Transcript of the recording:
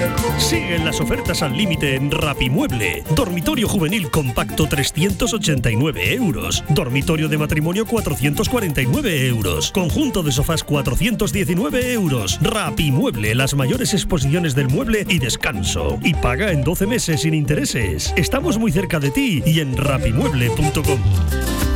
Siguen las ofertas al límite en Rapimueble. Dormitorio juvenil compacto 389 euros. Dormitorio de matrimonio 449 euros. Conjunto de sofás 419 euros. Rapimueble, las mayores exposiciones del mueble y descanso. Y paga en 12 meses sin intereses. Estamos muy cerca de ti y en rapimueble.com.